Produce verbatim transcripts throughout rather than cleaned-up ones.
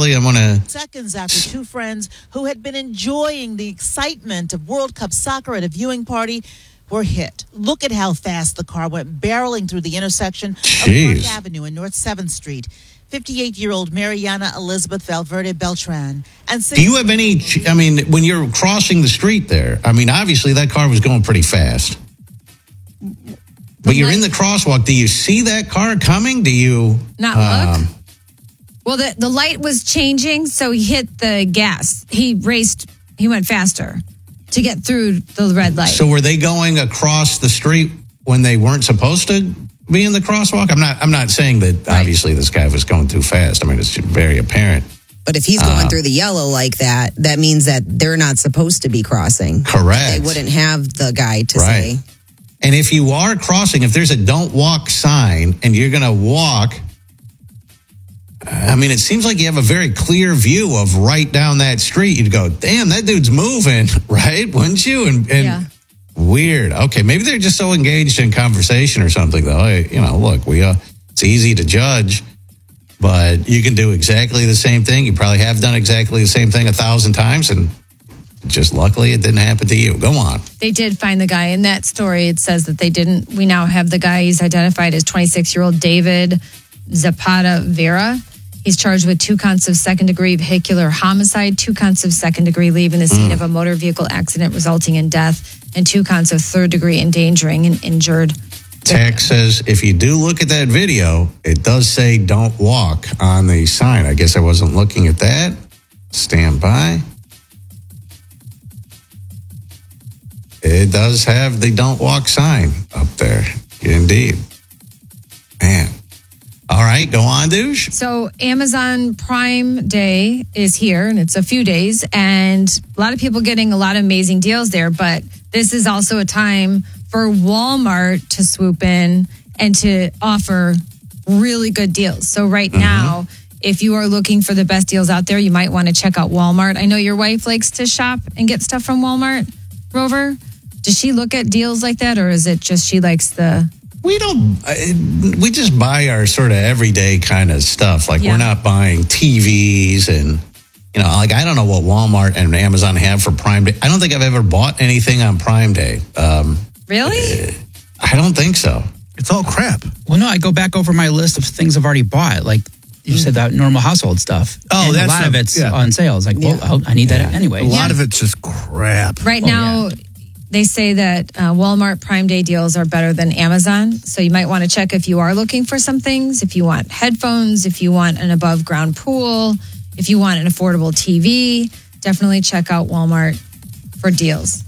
Carly, I want to... Seconds after two friends who had been enjoying the excitement of World Cup soccer at a viewing party were hit. Look at how fast the car went barreling through the intersection Jeez. of Park Avenue and North seventh Street. fifty-eight-year-old Mariana Elizabeth Valverde Beltran. And Do you have any... I mean, when you're crossing the street there, I mean, obviously that car was going pretty fast. But you're in the crosswalk. Do you see that car coming? Do you... Not um, look? Well, the, the light was changing, so he hit the gas. He raced, he went faster to get through the red light. So were they going across the street when they weren't supposed to be in the crosswalk? I'm not I'm not saying that Right. obviously this guy was going too fast. I mean, it's very apparent. But if he's going Uh, through the yellow like that, that means that they're not supposed to be crossing. Correct. They wouldn't have the guy to Right. say. And if you are crossing, if there's a don't walk sign and you're going to walk, I mean, it seems like you have a very clear view of right down that street. You'd go, damn, that dude's moving, right? Wouldn't you? And, and Yeah. weird. Okay, maybe they're just so engaged in conversation or something, though. Hey, you know, look, we uh, it's easy to judge, but you can do exactly the same thing. You probably have done exactly the same thing a thousand times, and just luckily it didn't happen to you. Go on. They did find the guy. In that story, it says that they didn't. We now have the guy. He's identified as twenty-six-year-old David Zapata Vera. He's charged with two counts of second-degree vehicular homicide, two counts of second-degree leaving the scene Mm. of a motor vehicle accident resulting in death, and two counts of third-degree endangering an injured. Text says, if you do look at that video, it does say don't walk on the sign. I guess I wasn't looking at that. Stand by. It does have the don't walk sign up there. Indeed. Man. All right, go on, douche. So Amazon Prime Day is here, and it's a few days, and a lot of people getting a lot of amazing deals there, but this is also a time for Walmart to swoop in and to offer really good deals. So right mm-hmm. now, if you are looking for the best deals out there, you might want to check out Walmart. I know your wife likes to shop and get stuff from Walmart, Rover. Does she look at deals like that, or is it just she likes the... We don't, we just buy our sort of everyday kind of stuff. Like Yeah. we're not buying T Vs and, you know, like I don't know what Walmart and Amazon have for Prime Day. I don't think I've ever bought anything on Prime Day. Um, Really? I don't think so. It's all crap. Well, no, I go back over my list of things I've already bought. Like you said, that normal household stuff. Oh, and that's a lot a- of it's yeah. on sales. Like, well, I'll- I need that anyway. A lot of it's just crap. Right Oh, now, they say that uh, Walmart Prime Day deals are better than Amazon. So you might want to check if you are looking for some things, if you want headphones, if you want an above ground pool, if you want an affordable T V, definitely check out Walmart for deals.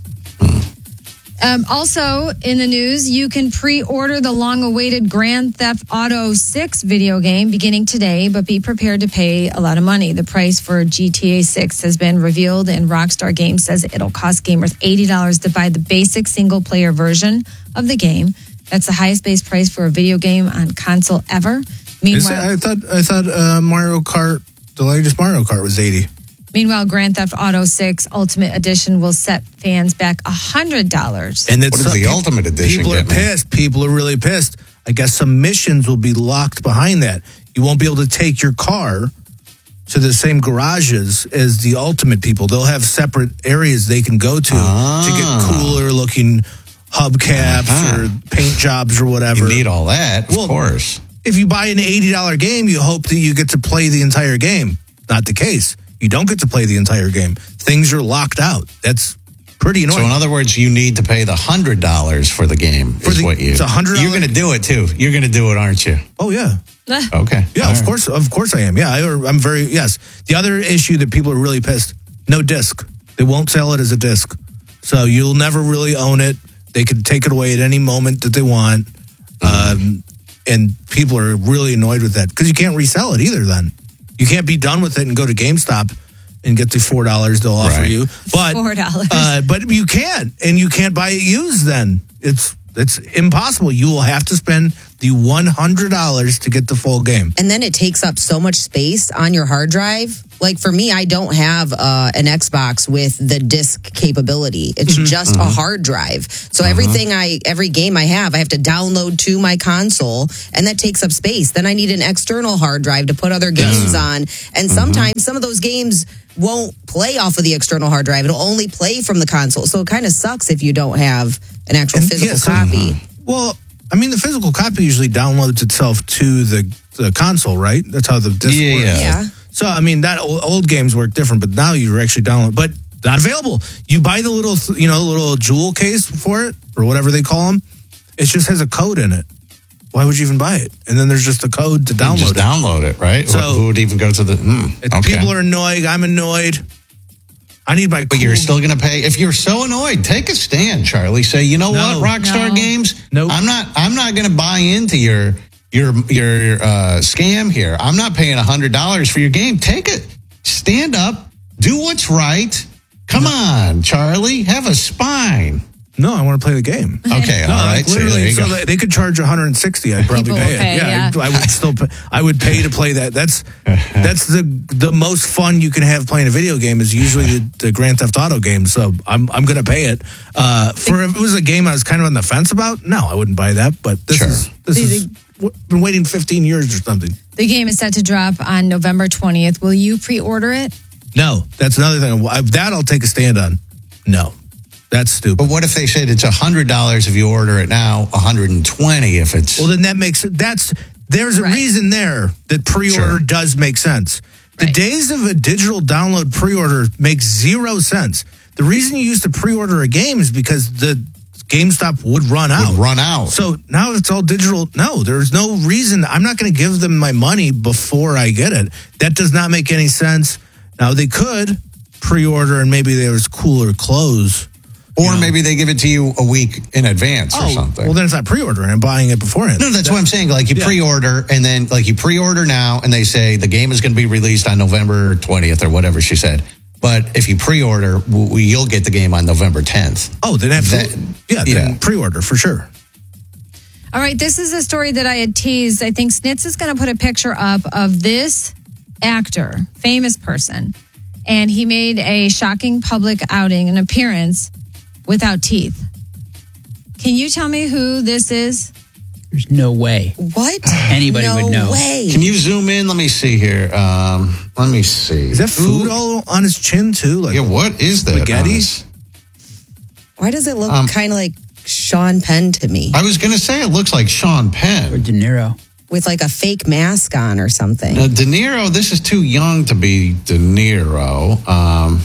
Um, also in the news, you can pre-order the long-awaited Grand Theft Auto six video game beginning today, but be prepared to pay a lot of money. The price for G T A six has been revealed, and Rockstar Games says it'll cost gamers eighty dollars to buy the basic single-player version of the game. That's the highest base price for a video game on console ever. Is Meanwhile, it- I thought I thought uh, Mario Kart, the latest Mario Kart was eighty. Meanwhile, Grand Theft Auto six Ultimate Edition will set fans back one hundred dollars. And What does the Ultimate Edition People are get me? pissed. People are really pissed. I guess some missions will be locked behind that. You won't be able to take your car to the same garages as the Ultimate people. They'll have separate areas they can go to Ah. to get cooler looking hubcaps Uh-huh. or paint jobs or whatever. You need all that, of Well, course. If you buy an eighty dollars game, you hope that you get to play the entire game. Not the case. You don't get to play the entire game. Things are locked out. That's pretty annoying. So in other words, you need to pay the one hundred dollars for the game For is the- what you... it's one hundred dollars. You're going to do it, too. You're going to do it, aren't you? oh, yeah. Okay. Yeah, All of right. course, of course I am. Yeah, I, I'm very yes. The other issue that people are really pissed: no disc. They won't sell it as a disc, so you'll never really own it. They could take it away at any moment that they want, um, and people are really annoyed with that because you can't resell it either. Then you can't be done with it and go to GameStop and get the four dollars they'll offer Right. you. But four dollars. uh, but you can't, and you can't buy it used. Then it's it's impossible. You will have to spend the one hundred dollars to get the full game. And then it takes up so much space on your hard drive. Like for me, I don't have uh, an Xbox with the disc capability. It's Mm-hmm. just a hard drive. So Uh-huh. everything I, every game I have, I have to download to my console, and that takes up space. Then I need an external hard drive to put other games on. And Mm-hmm. sometimes some of those games won't play off of the external hard drive. It'll only play from the console. So it kind of sucks if you don't have an actual And, physical yeah, so- copy. Well, I mean, the physical copy usually downloads itself to the, the console, right? That's how the disc Yeah, works. yeah. Yeah. So, I mean, that old, old games work different, but now you're actually download, but not available. You buy the little, you know, little jewel case for it or whatever they call them. It just has a code in it. Why would you even buy it? And then there's just a code to You download just it. download it, right? So- Who would even go to the? Mm, If okay. People are annoyed. I'm annoyed. I need my. But cool- you're still going to pay. If you're so annoyed, take a stand, Charlie. Say, you know No. what, Rockstar No. Games. Nope. I'm not. I'm not going to buy into your your your uh, scam here. I'm not paying a hundred dollars for your game. Take it. Stand up. Do what's right. Come on, Charlie. Have a spine. No, I want to play the game. Okay. No, all right. like See, there literally, you so go. they, they could charge one hundred sixty. I'd probably People pay will it. pay, yeah, yeah. I would still. Pay, I would pay to play that. That's that's the the most fun you can have playing a video game is usually the, the Grand Theft Auto game. So I'm I'm gonna pay it. Uh, for if it was a game I was kind of on the fence about, no, I wouldn't buy that. But this Sure. is this is been waiting fifteen years or something. The game is set to drop on November twentieth. Will you pre-order it? No, that's another thing. I- That I'll take a stand on. No, that's stupid. But what if they said it's a hundred dollars if you order it now, a hundred and twenty if it's? Well, then that makes that's there's a Right. reason there that pre-order Sure. does make sense. The Right. days of a digital download pre-order makes zero sense. The reason you used to pre-order a game is because the GameStop would run out. would run out. So now it's all digital. No, there's no reason. I'm not going to give them my money before I get it. That does not make any sense. Now they could pre-order and maybe there was cooler clothes. or maybe they give it to you a week in advance or something. Well, then it's not pre-ordering. I'm buying it beforehand. No, that's what I'm saying. Like you Yeah. pre-order and then like you pre-order now and they say the game is going to be released on November twentieth or whatever she said. But if you pre-order, we, you'll get the game on November tenth. Oh, then absolutely. That- yeah, then yeah. pre-order for sure. All right, this is a story that I had teased. I think Snitz is going to put a picture up of this actor, famous person, and he made a shocking public outing, an appearance without teeth. Can you tell me who this is? There's no way. What? Anybody no would know. way. Can you zoom in? Let me see here. Um, let me see. Is that food Ooh. all on his chin too? Like, Yeah, what is that? Spaghetti? on his- Why does it look Um, kind of like Sean Penn to me? I was going to say it looks like Sean Or Penn. De Niro. With like a fake mask on or something. Uh, De Niro, this is too young to be De Niro. Um,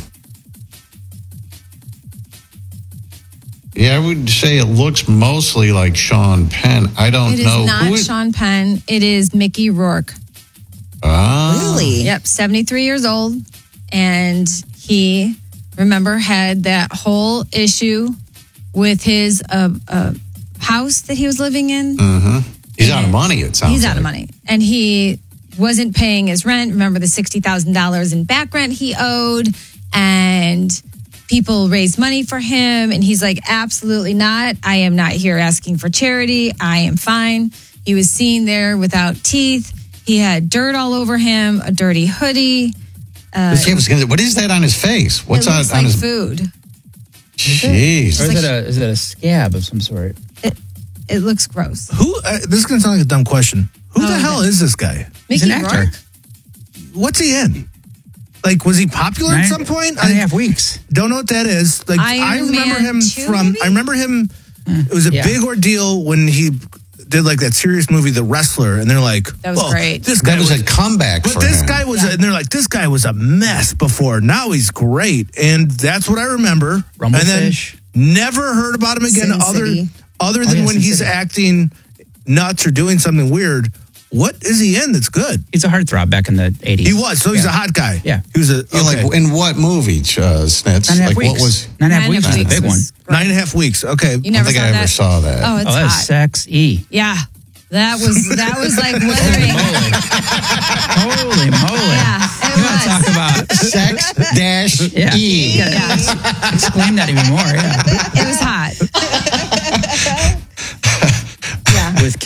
yeah, I would say it looks mostly like Sean Penn. I don't It is know not who it- Sean Penn. It is Mickey Rourke. Ah. Really? Yep, seventy-three years old. And he, remember, had that whole issue with his uh, uh, house that he was living in. Mhm. He's out of money, it sounds He's like. out of money. And he wasn't paying his rent. Remember the sixty thousand dollars in back rent he owed? And people raised money for him. And he's like, absolutely not. I am not here asking for charity. I am fine. He was seen there without teeth. He had dirt all over him, a dirty hoodie. Yeah, I was gonna- what is that on his face? What's it on, looks on like his food. Jeez. Or is it a is it a scab of some sort? It looks gross. Who? Uh, this is going to sound like a dumb question. Who the Oh, hell okay. is this guy? He's Mickey an actor. Rourke? What's he in? Like, was he popular Nine- at some point? nine and a I half weeks. don't know what that is. Like, Iron I remember Man him two, from. maybe? I remember him. It was a Yeah. big ordeal when he did like that serious movie, The Wrestler, and they're like, That was "Whoa, great. This guy That was a comeback But for this him. guy was, Yeah. a, and they're like, this guy was a mess before. Now he's great, and that's what I remember. And then Rumblefish. never heard about him again, Sin other City. other Oh, than yeah, when Sin he's City. acting nuts or doing something weird. What is he in that's good? He's a heartthrob back in the eighties. He was, so he's Yeah. a hot guy. Yeah. he was a Yeah, okay. like in what movie, uh, Snitz? Nine and a half Like weeks. what was? Nine and a half Nine weeks and was a big one. was great. nine and a half weeks. Okay, You I don't never think saw I ever that? saw that. Oh, it's Oh, that's hot. sex E. Yeah. That was that was like withering. Holy moly. Yeah, it You want to talk was. about Sex dash Yeah. E. Yeah, exclaim that even more? Yeah. it was hot. Yeah. With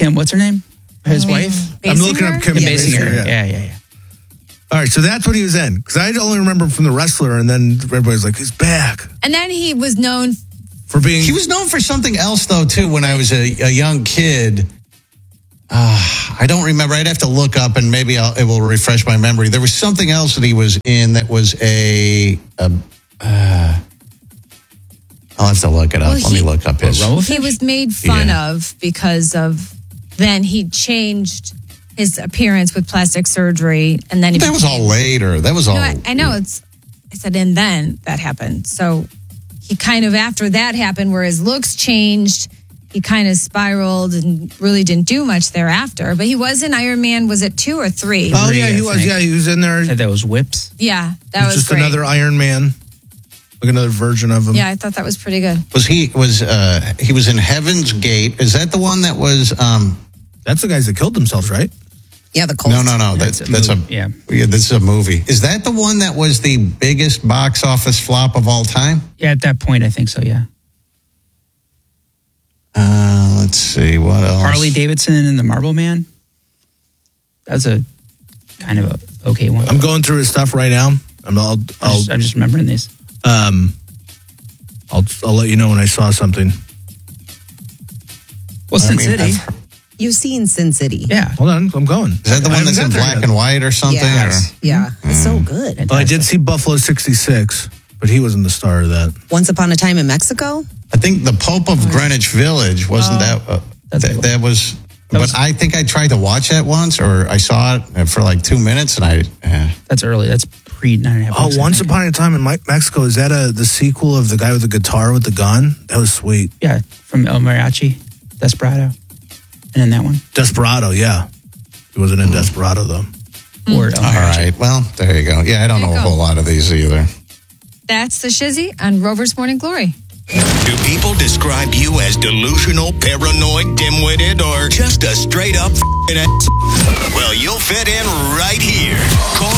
Kim, what's her name? His wife? I'm looking up Kim Kim Basinger. Basinger. Yeah. Yeah, yeah, yeah. All right, so that's what he was in. Because I only remember him from The Wrestler, and then everybody's like, he's back. And then he was known. For being. He was known for something else, though, too, when I was a, a young kid. Uh, I don't remember. I'd have to look up, and maybe I'll, it will refresh my memory. There was something else that he was in that was a... a uh, I'll have to look it up. Well, Let me he- look up his... He was made fun Yeah. of because of then he changed his appearance with plastic surgery, and then he That was all became- later. That was all... No, I, I know it's. I said, and then that happened. So he kind of after that happened, where his looks changed, he kind of spiraled and really didn't do much thereafter. But he was in Iron Man. Was it two or three? Oh, yeah, I he was. think. Yeah, he was in there. Had those whips. Yeah, that He's was just great. another Iron Man. Like another version of him. Yeah, I thought that was pretty good. Was he was uh he was in Heaven's Gate? Is that the one that was um That's the guys that killed themselves, right? Yeah, the cult. no no no that's That's a that's a movie, yeah. yeah this is a movie. Is that the one that was the biggest box office flop of all time? Yeah, at that point, I think so, yeah. Uh let's see what else. Harley Davidson and the Marble Man. That's a kind of a okay one. I'm going through his stuff right now. I'm, I'll, I'm I'll, just, I'm just remembering these. um, I'll, I'll let you know when I saw something. Well, Sin mean, City. I've- You've seen Sin City. Yeah. Hold on, I'm going. Is that the I one that's haven't in got there black yet. and white or something? Yes. Or? Yeah, it's so good. Well, I did see Buffalo sixty-six, but he wasn't the star of that. Once Upon a Time in Mexico. I think the Pope of Greenwich Village wasn't that uh, That's that, cool. that was. That was- but I think I tried to watch that once, or I saw it for like two minutes, and I. Uh, That's early. That's pre nine and a half. Oh, weeks, I Once think. Upon a Time in Mi- Mexico. Is that a the sequel of the guy with the guitar with the gun? That was sweet. Yeah, from El Mariachi, Desperado. And then that one. Desperado, yeah. He wasn't in Desperado though. Or El all Mariachi. right, well there you go. Yeah, I don't There know you a go. whole lot of these either. That's the Shizzy on Rover's Morning Glory. Do people describe you as delusional, paranoid, dim-witted, or just a straight-up f***ing ass? Well, you'll fit in right here. Call